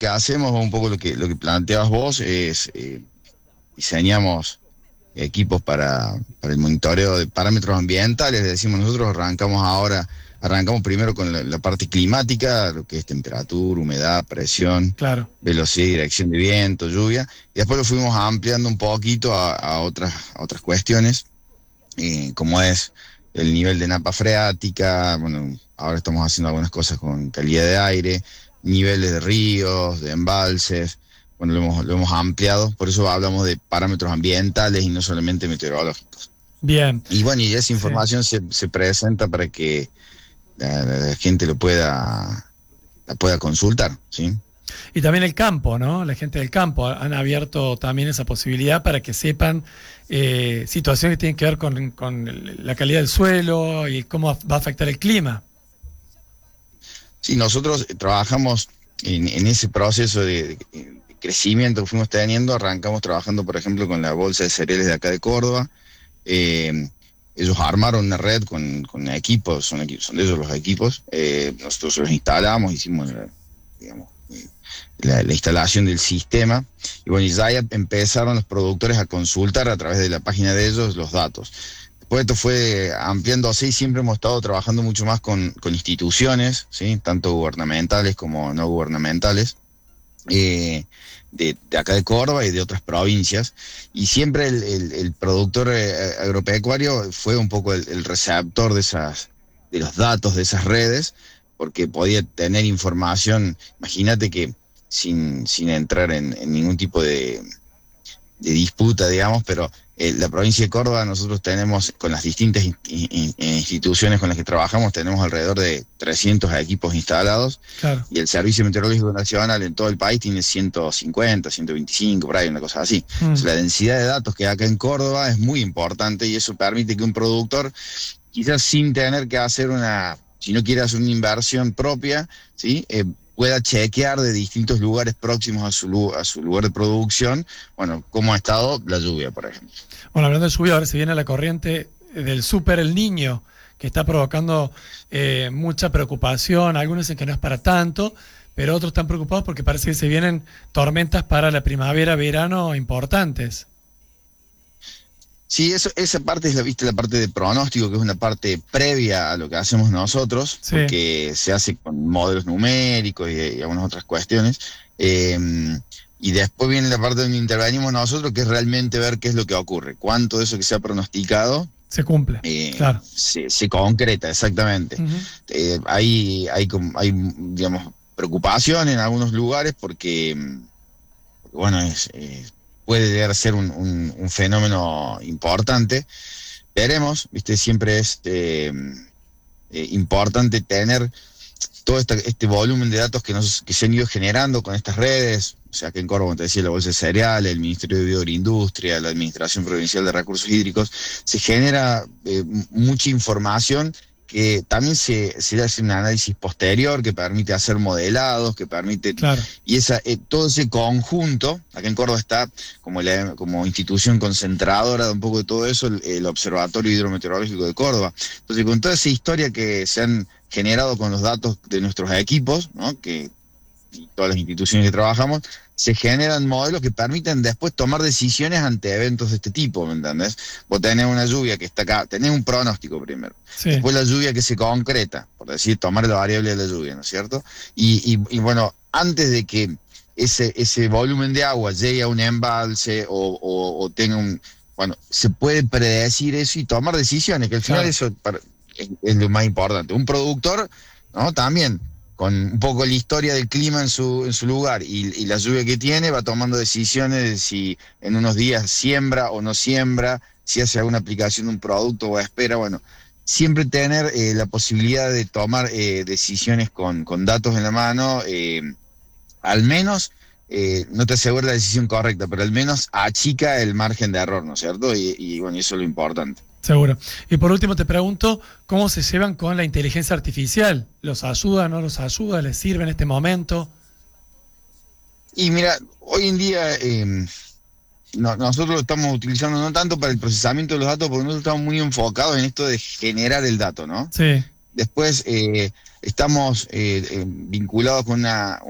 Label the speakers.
Speaker 1: que hacemos, un poco lo que planteabas vos, es diseñamos equipos para el monitoreo de parámetros ambientales. Le decimos nosotros, arrancamos primero con la parte climática, lo que es temperatura, humedad, presión,
Speaker 2: Claro.
Speaker 1: velocidad y dirección de viento, lluvia, y después lo fuimos ampliando un poquito a otras cuestiones, como es el nivel de napa freática. Bueno, ahora estamos haciendo algunas cosas con calidad de aire, niveles de ríos, de embalses. Bueno, lo hemos ampliado, por eso hablamos de parámetros ambientales y no solamente meteorológicos.
Speaker 2: Bien.
Speaker 1: Y bueno, y esa
Speaker 2: Sí.
Speaker 1: información se presenta para que la gente la pueda consultar, ¿sí?
Speaker 2: Y también el campo, ¿no? La gente del campo han abierto también esa posibilidad para que sepan situaciones que tienen que ver con la calidad del suelo y cómo va a afectar el clima.
Speaker 1: Sí, nosotros trabajamos en ese proceso de crecimiento que fuimos teniendo. Arrancamos trabajando, por ejemplo, con la bolsa de cereales de acá de Córdoba. Eh, Ellos armaron una red con equipos, son de ellos los equipos. Nosotros los instalamos, hicimos digamos, la instalación del sistema. Y bueno, y ya empezaron los productores a consultar a través de la página de ellos los datos. Después esto fue ampliándose y siempre hemos estado trabajando mucho más con instituciones, ¿sí? Tanto gubernamentales como no gubernamentales, de acá de Córdoba y de otras provincias. Y siempre el productor agropecuario fue un poco el receptor de los datos de esas redes, porque podía tener información. Imagínate que sin entrar en ningún tipo de disputa, digamos, pero la provincia de Córdoba, nosotros tenemos, con las distintas instituciones con las que trabajamos, tenemos alrededor de 300 equipos instalados,
Speaker 2: Claro.
Speaker 1: y el Servicio Meteorológico Nacional en todo el país tiene 150, 125, por ahí, una cosa así. O
Speaker 2: Mm.
Speaker 1: sea, la densidad de datos que hay acá en Córdoba es muy importante, y eso permite que un productor, quizás sin tener que hacer si no quiere hacer una inversión propia, ¿sí? Pueda chequear de distintos lugares próximos a su lugar de producción, bueno, cómo ha estado la lluvia, por ejemplo.
Speaker 2: Bueno, hablando de lluvia, ahora se viene la corriente del Super El Niño, que está provocando mucha preocupación. Algunos dicen que no es para tanto, pero otros están preocupados porque parece que se vienen tormentas para la primavera, verano importantes.
Speaker 1: Sí, esa parte es la parte de pronóstico, que es una parte previa a lo que hacemos nosotros,
Speaker 2: Sí,
Speaker 1: porque se hace con modelos numéricos y algunas otras cuestiones. Eh, y después viene la parte donde intervenimos nosotros, que es realmente ver qué es lo que ocurre, cuánto de eso que se ha pronosticado
Speaker 2: se cumple, claro.
Speaker 1: se concreta exactamente.
Speaker 2: Ujú.
Speaker 1: Hay, digamos, preocupación en algunos lugares porque bueno, puede llegar a ser un fenómeno importante. Veremos, ¿viste? Siempre es importante tener todo este volumen de datos que se han ido generando con estas redes. O sea, que en Córdoba, como te decía, la Bolsa de Cereales, el Ministerio de Bioindustria, la Administración Provincial de Recursos Hídricos, se genera mucha información, que también se hace un análisis posterior que permite hacer modelados, que permite,
Speaker 2: Claro.
Speaker 1: y todo ese conjunto. Acá en Córdoba está como institución concentradora de un poco de todo eso, el Observatorio Hidrometeorológico de Córdoba. Entonces, con toda esa historia que se han generado con los datos de nuestros equipos, ¿no? Y todas las instituciones que trabajamos, se generan modelos que permiten después tomar decisiones ante eventos de este tipo, ¿me entendés? Vos tenés una lluvia que está acá, tenés un pronóstico primero,
Speaker 2: Sí.
Speaker 1: después la lluvia que se concreta, por decir, tomar la variable de la lluvia, ¿no es cierto? Y bueno, antes de que ese volumen de agua llegue a un embalse o tenga bueno, se puede predecir eso y tomar decisiones, que al final
Speaker 2: Claro.
Speaker 1: eso es lo más importante. Un productor, ¿no? También, con un poco la historia del clima en su lugar y la lluvia que tiene, va tomando decisiones de si en unos días siembra o no siembra, si hace alguna aplicación de un producto o espera. Bueno, siempre tener la posibilidad de tomar decisiones con datos en la mano, al menos, no te asegura la decisión correcta, pero al menos achica el margen de error, ¿no es cierto? Y bueno, eso es lo importante.
Speaker 2: Seguro. Y por último te pregunto, ¿cómo se llevan con la inteligencia artificial? ¿Los ayuda, no los ayuda? ¿Les sirve en este momento?
Speaker 1: Y mira, hoy en día nosotros lo estamos utilizando no tanto para el procesamiento de los datos, porque nosotros estamos muy enfocados en esto de generar el dato, ¿no?
Speaker 2: Sí.
Speaker 1: Después estamos vinculados con